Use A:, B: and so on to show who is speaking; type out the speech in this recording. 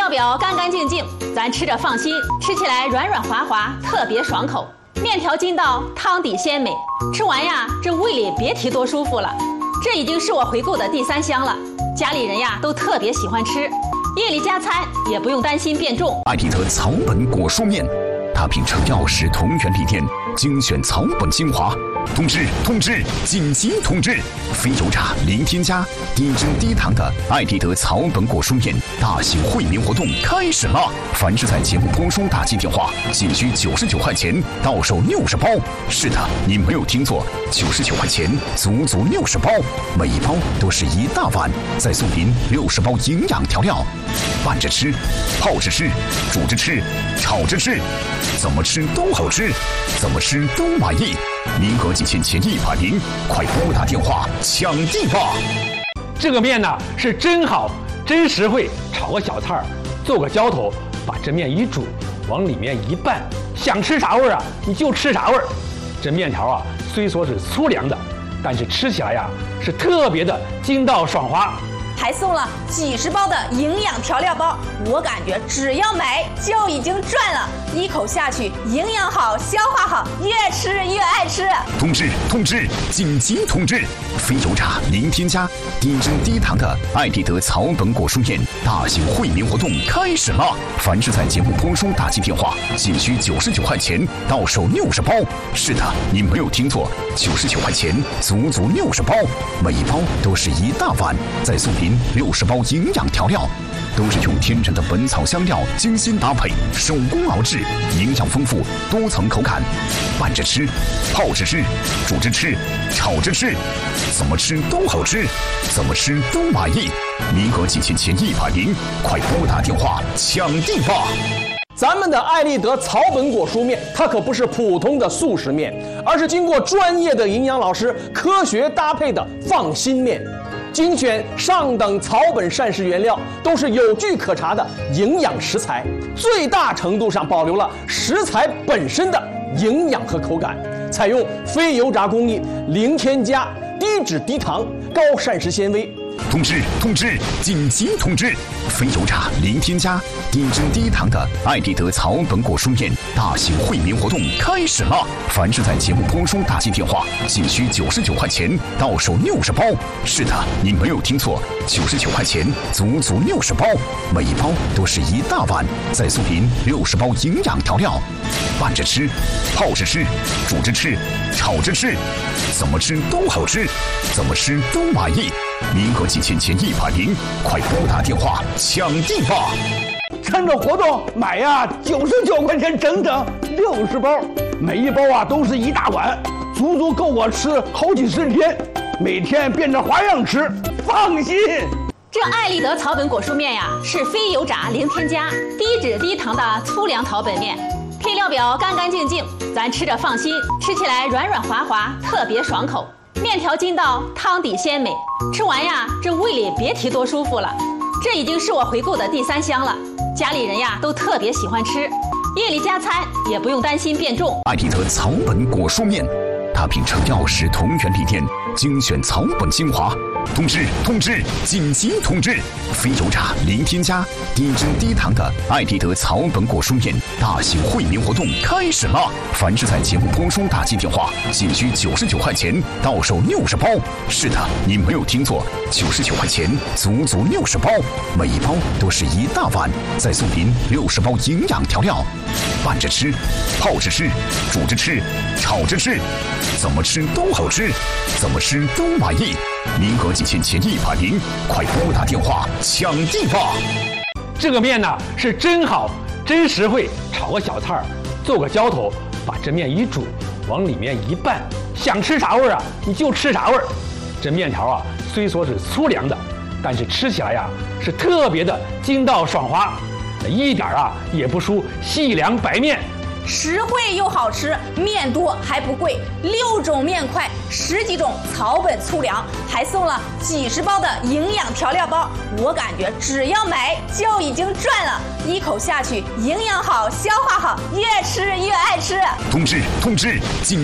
A: 料表干干净净，咱吃着放心，吃起来软软滑滑，特别爽口。面条筋道，汤底鲜美，吃完呀，这胃里别提多舒服了。这已经是我回购的第3箱了，家里人呀都特别喜欢吃，夜里加餐也不用担心变重。
B: 艾迪德草本果蔬面，它秉承药食同源理念，精选草本精华。通知！紧急通知！非油炸、零添加、低脂低糖的艾迪德草本果蔬面大型惠民活动开始了！凡是在节目播出打进电话，仅需99块钱，到手60包。是的，你没有听错，99块钱，足足60包，每一包都是一大碗，再送您60包营养调料，拌着吃，泡着吃，煮着吃，炒着吃，怎么吃都好吃，怎么吃都满意。名额仅限前100名，快拨打电话抢地吧！
C: 这个面呢是真好，真实惠，炒个小菜儿，做个浇头，把这面一煮，往里面一拌，想吃啥味儿啊你就吃啥味儿。这面条啊虽说是粗粮的，但是吃起来呀是特别的筋道爽滑。
D: 还送了几十包的营养调料包，我感觉只要买就已经赚了，一口下去营养好，消化好，越吃越爱吃。
B: 通知！紧急通知！非油炸、零添加、低脂低糖的艾迪德草本果蔬面大型惠民活动开始了！凡是在节目播出打进电话，仅需99块钱，到手60包。是的，你没有听错，99块钱，足足60包，每一包都是一大碗，再送您60包营养调料，都是用天然的本草香料精心搭配，手工熬制，营养丰富，多层口感，拌着吃，泡着吃，煮着吃，炒着吃，怎么吃都好吃，怎么吃都满意。名额仅限前100名，快拨打电话抢地吧！
E: 咱们的艾丽德草本果蔬面，它可不是普通的速食面，而是经过专业的营养老师科学搭配的放心面。精选上等草本膳食原料，都是有据可查的营养食材，最大程度上保留了食材本身的营养和口感，采用非油炸工艺，零添加，低脂低糖，高膳食纤维。
B: 通知！紧急通知！非油炸、零添加、低脂低糖的艾迪德草本果蔬面大型惠民活动开始了！凡是在节目播出打进电话，仅需99块钱，到手60包。是的，你没有听错，99块钱，足足60包，每一包都是一大碗，再送您60包营养调料，拌着吃，泡着吃，煮着吃，炒着吃，怎么吃都好吃，怎么吃都满意。名额仅限前100名，快拨打电话抢地吧！
F: 趁着活动买呀，99块钱整整60包，每一包啊都是一大碗，足足够我吃好几10天，每天变着花样吃，放心。
A: 这艾丽德草本果蔬面呀，是非油炸、零添加、低脂低糖的粗粮草本面，配料表干干净净，咱吃着放心，吃起来软软滑滑，特别爽口。面条筋道，汤底鲜美，吃完呀，这胃里别提多舒服了。这已经是我回购的第3箱了，家里人呀都特别喜欢吃，夜里加餐也不用担心变重。
B: 艾迪德草本果蔬面，它秉承药食同源理念，精选草本精华。通知！紧急通知！非油炸、零添加、低脂低糖的艾迪德草本果蔬面大型惠民活动开始了！凡是在节目播出打进电话，仅需99块钱，到手60包。是的，你没有听错，99块钱，足足60包，每一包都是一大碗，再送您60包营养调料，拌着吃，泡着吃，煮着吃，炒着吃，怎么吃都好吃，怎么吃都满意。名额仅限前100名，快拨打电话抢地吧！
C: 这个面呢是真好，真实惠，炒个小菜儿，做个浇头，把这面一煮，往里面一拌，想吃啥味儿啊你就吃啥味儿。这面条啊虽说是粗粮的，但是吃起来呀是特别的筋道爽滑，一点啊也不输细粮白面。
D: 实惠又好吃，面多还不贵，6种面块，10几种草本粗粮，还送了几十包的营养调料包，我感觉只要买就已经赚了，一口下去营养好，消化好，越吃越爱吃。
B: 通知！